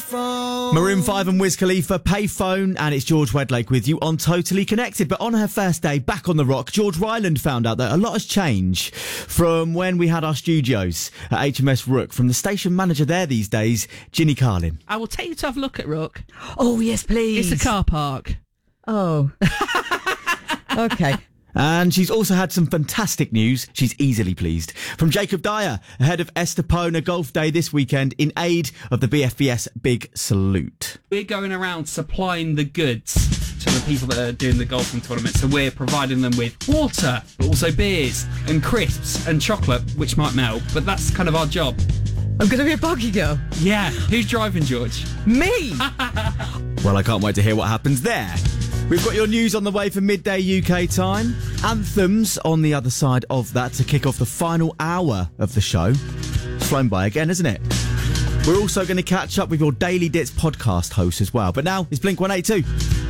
Maroon 5 and Wiz Khalifa, Payphone, and it's George Wedlake with you on Totally Connected. But on her first day back on the rock, George Ryland found out that a lot has changed from when we had our studios at HMS Rook. From the station manager there these days, Ginny Carlin. I will take you to have a look at Rook. Oh, yes, please. It's a car park. Oh. Okay. And she's also had some fantastic news. She's easily pleased. From Jacob Dyer, ahead of Estepona Golf Day this weekend in aid of the BFBS Big Salute. We're going around supplying the goods to the people that are doing the golfing tournament. So we're providing them with water, but also beers and crisps and chocolate, which might melt. But that's kind of our job. I'm going to be a bogey girl. Yeah. Who's driving, George? Me! Well, I can't wait to hear what happens there. We've got your news on the way for midday UK time. Anthems on the other side of that to kick off the final hour of the show. It's flown by again, isn't it? We're also going to catch up with your Daily Dits podcast host as well. But now it's Blink 182.